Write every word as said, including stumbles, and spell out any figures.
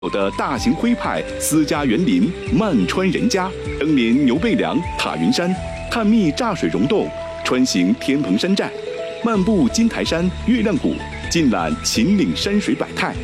有的大型徽派私家园林、漫川人家，登临牛背梁、塔云山，探秘炸水溶洞，穿行天蓬山寨，漫步金台山、月亮谷，尽览秦岭山水百态。